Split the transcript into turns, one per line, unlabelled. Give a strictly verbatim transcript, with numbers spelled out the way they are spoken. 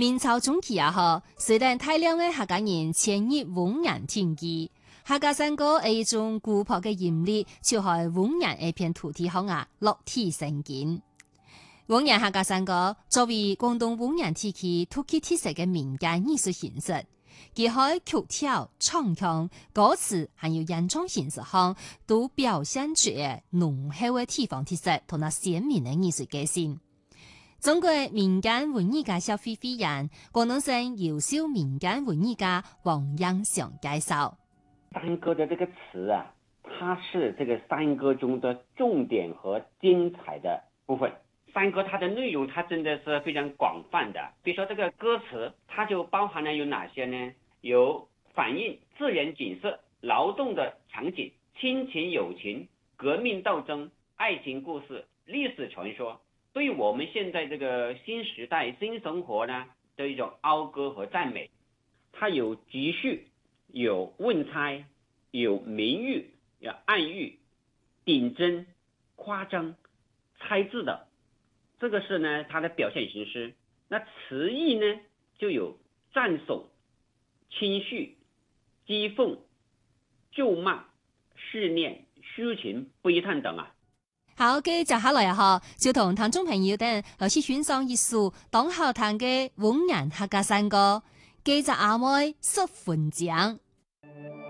明朝中期啊，嗬，雖然大量嘅客家人遷入von安定居，客家山歌係一種古樸嘅音律，就喺von安一片土地上啊落地生根。von安客家山歌作為廣東von安地區獨具特色嘅民間藝術形式，佢喺曲調、唱腔、歌詞還有演唱形式上，都表現出濃厚嘅地方特色同埋鮮明嘅藝術個性。中國民間文藝家協會會員、廣東省優秀民間文藝家王央祥介紹：
山歌的這個詞啊，它是這個山歌中的重點和精彩的部分。山歌它的內容，它真的是非常廣泛的。比如說這個歌詞，它就包含了有哪些呢？有反映自然景色、勞動的場景、親情友情、革命鬥爭、愛情故事、歷史傳說。對於我們現在這個新時代新生活呢的一種謳歌和讚美，它有記敘，有問猜，有明喻，有暗喻，頂真、誇張、猜字的，這個是呢它的表現形式。那詞意呢就有讚頌、輕敘、譏諷、咒罵、試煉、抒情、悲嘆等啊。
好嘅，接下來啊，就同聽眾朋友哋來去欣賞一首當好聽嘅von安客家山歌，記者阿妹說分享。